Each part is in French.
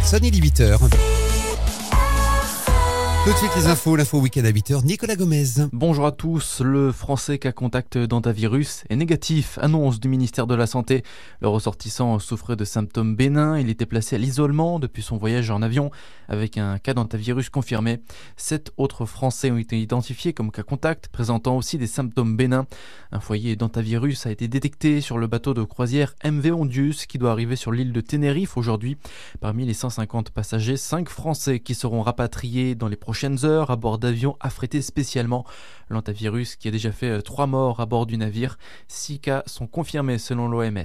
sonne, il est 8h. Tout de suite les infos, l'info week-end à 8h, Nicolas Gomez. Bonjour à tous, le Français cas contact d'hantavirus est négatif, annonce du ministère de la Santé. Le ressortissant souffrait de symptômes bénins, il était placé à l'isolement depuis son voyage en avion avec un cas d'hantavirus confirmé. 7 autres Français ont été identifiés comme cas contact, présentant aussi des symptômes bénins. Un foyer d'hantavirus a été détecté sur le bateau de croisière MV Ondius qui doit arriver sur l'île de Tenerife aujourd'hui. Parmi les 150 passagers, 5 Français qui seront rapatriés dans les prochaines heures à bord d'avions affrétés spécialement. L'hantavirus qui a déjà fait 3 morts à bord du navire. 6 cas sont confirmés selon l'OMS.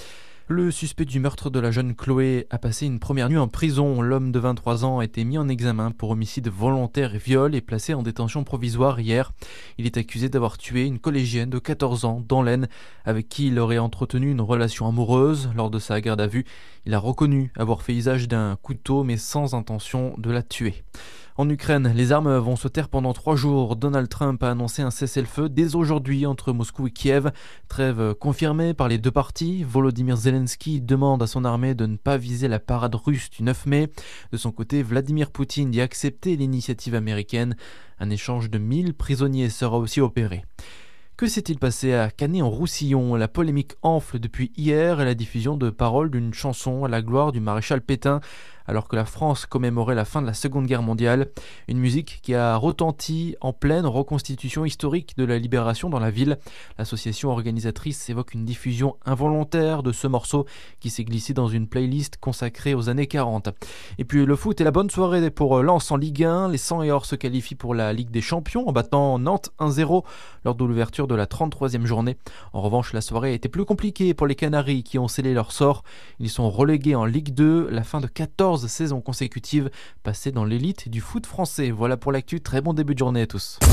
Le suspect du meurtre de la jeune Chloé a passé une première nuit en prison. L'homme de 23 ans a été mis en examen pour homicide volontaire et viol et placé en détention provisoire hier. Il est accusé d'avoir tué une collégienne de 14 ans dans l'Aisne avec qui il aurait entretenu une relation amoureuse. Lors de sa garde à vue, il a reconnu avoir fait usage d'un couteau mais sans intention de la tuer. En Ukraine, les armes vont se taire pendant 3 jours. Donald Trump a annoncé un cessez-le-feu dès aujourd'hui entre Moscou et Kiev. Trêve confirmée par les deux parties. Volodymyr Zelensky demande à son armée de ne pas viser la parade russe du 9 mai. De son côté, Vladimir Poutine dit accepter l'initiative américaine. Un échange de 1000 prisonniers sera aussi opéré. Que s'est-il passé à Canet-en-Roussillon ? La polémique enfle depuis hier et la diffusion de paroles d'une chanson à la gloire du maréchal Pétain, alors que la France commémorait la fin de la Seconde Guerre mondiale. Une musique qui a retenti en pleine reconstitution historique de la libération dans la ville. L'association organisatrice évoque une diffusion involontaire de ce morceau qui s'est glissé dans une playlist consacrée aux années 40. Et puis le foot et la bonne soirée pour Lens en Ligue 1. Les 100 et or se qualifient pour la Ligue des Champions en battant Nantes 1-0 lors de l'ouverture de la 33e journée. En revanche, la soirée a été plus compliquée pour les Canaries qui ont scellé leur sort. Ils sont relégués en Ligue 2, la fin de 14 saisons consécutives passées dans l'élite du foot français. Voilà pour l'actu, très bon début de journée à tous.